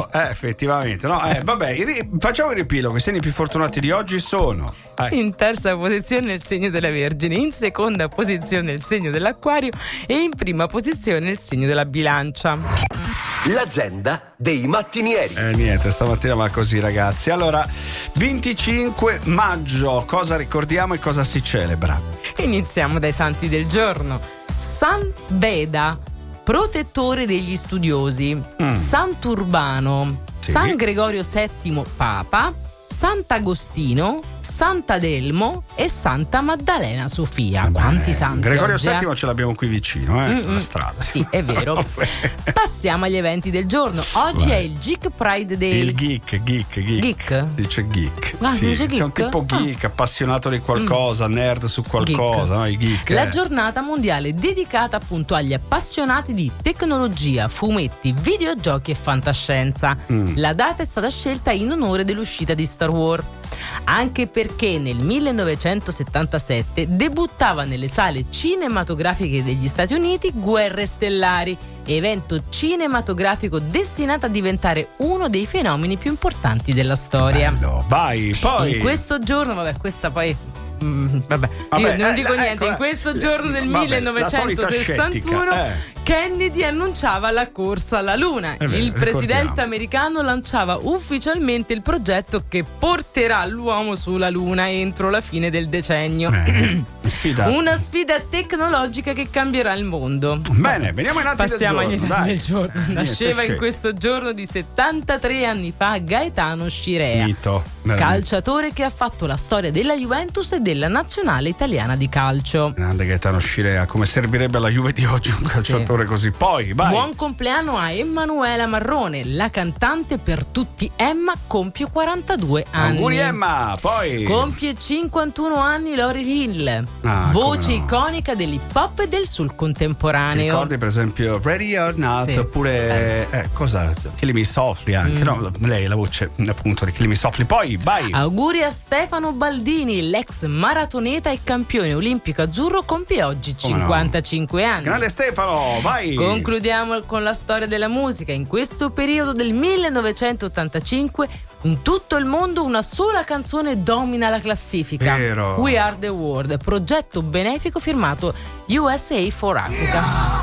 Esatto, effettivamente. No, vabbè, facciamo il riepilogo. I segni più fortunati di oggi sono: in terza posizione il segno della Vergine, in seconda posizione il segno dell'Acquario e in prima posizione il segno della Bilancia. L'agenda dei mattinieri. Niente, stamattina va così, ragazzi. Allora, 25 maggio, cosa ricordiamo e cosa si celebra? Iniziamo dai santi del giorno. San Beda, protettore degli studiosi. Sant'Urbano, sì. San Gregorio VII, Papa. Sant'Agostino, Sant'Adelmo e Santa Maddalena Sofia. Quanti santi Gregorio oggi, VII ce l'abbiamo qui vicino, alla strada. Sì, è vero. Passiamo agli eventi del giorno. Oggi è il Geek Pride Day. Il geek. Geek? Si dice geek. Ah, sì, si dice geek? Sei un tipo geek, appassionato di qualcosa, nerd su qualcosa, Geek. no? I geek. La giornata mondiale dedicata appunto agli appassionati di tecnologia, fumetti, videogiochi e fantascienza. La data è stata scelta in onore dell'uscita di Star Wars, anche perché nel 1977 debuttava nelle sale cinematografiche degli Stati Uniti Guerre Stellari, evento cinematografico destinato a diventare uno dei fenomeni più importanti della storia. Bello, vai, poi in questo giorno, questa poi io non dico niente. In questo giorno del 1961 Kennedy annunciava la corsa alla Luna. Il presidente americano lanciava ufficialmente il progetto che porterà l'uomo sulla Luna entro la fine del decennio. Una sfida tecnologica che cambierà il mondo. Bene, veniamo in altri Passiamo agli giorno. del giorno. Nasceva in questo giorno di 73 anni fa Gaetano Scirea, mito, calciatore che ha fatto la storia della Juventus e della nazionale italiana di calcio. Grande Gaetano Scirea, come servirebbe alla Juve di oggi un calciatore così. Poi vai. Buon compleanno a Emanuela Marrone, la cantante per tutti Emma compie 42 anni. Auguri Emma. Poi compie 51 anni Lauryn Hill, voce iconica dell'hip hop e del soul contemporaneo. Ti ricordi per esempio Ready or Not? Sì. Oppure cosa? Killing Me Softly anche, no? Lei la voce appunto di Killing Me Softly. Poi vai. Auguri a Stefano Baldini, l'ex maratoneta e campione olimpico azzurro, compie oggi 55 anni. Grande Stefano, vai. Concludiamo con la storia della musica. In questo periodo del 1985 in tutto il mondo una sola canzone domina la classifica. Vero. We Are the World, progetto benefico firmato USA for Africa.